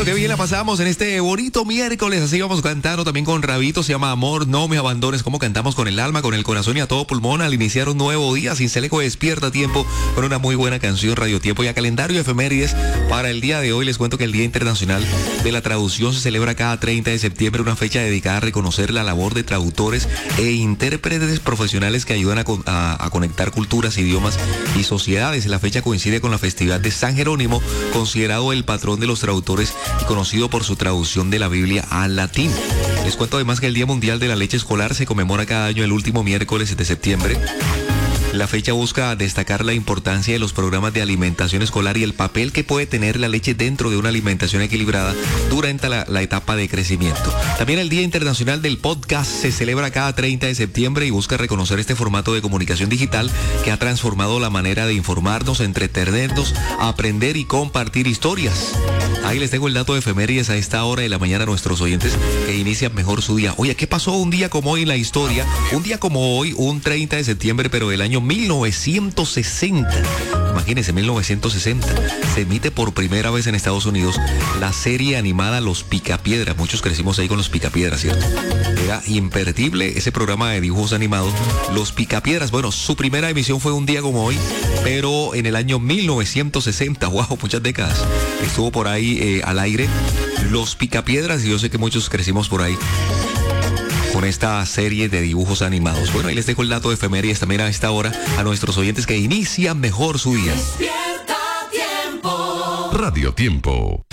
qué bien la pasamos en este bonito miércoles. Así vamos cantando también con Rabito. Se llama Amor, no me abandones. Como cantamos con el alma, con el corazón y a todo pulmón al iniciar un nuevo día. Sincelejo despierta a tiempo con una muy buena canción, Radio Tiempo. Y a calendario efemérides para el día de hoy les cuento que el Día Internacional de la Traducción se celebra cada 30 de septiembre, una fecha dedicada a reconocer la labor de traductores e intérpretes profesionales que ayudan a conectar culturas, idiomas y sociedades. La fecha coincide con la festividad de San Jerónimo, considerado el patrón de los traductores y conocido por su traducción de la Biblia al latín. Les cuento además que el Día Mundial de la Leche Escolar se conmemora cada año el último miércoles de septiembre. La fecha busca destacar la importancia de los programas de alimentación escolar y el papel que puede tener la leche dentro de una alimentación equilibrada durante la etapa de crecimiento. También el Día Internacional del Podcast se celebra cada 30 de septiembre y busca reconocer este formato de comunicación digital que ha transformado la manera de informarnos, entretenernos, aprender y compartir historias. Ahí les tengo el dato de efemérides a esta hora de la mañana a nuestros oyentes que inician mejor su día. Oye, ¿qué pasó un día como hoy en la historia? Un día como hoy, un 30 de septiembre, pero del año 1960. Imagínense, 1960. Se emite por primera vez en Estados Unidos la serie animada Los Picapiedras. Muchos crecimos ahí con Los Picapiedras, ¿cierto? Era imperdible ese programa de dibujos animados. Los Picapiedras, bueno, su primera emisión fue un día como hoy, pero en el año 1960. Wow, muchas décadas. Estuvo por ahí al aire Los Picapiedras y yo sé que muchos crecimos por ahí con esta serie de dibujos animados. Bueno, ahí les dejo el dato de efemérides también a esta hora a nuestros oyentes que inician mejor su día. Despierta Tiempo. Radio Tiempo.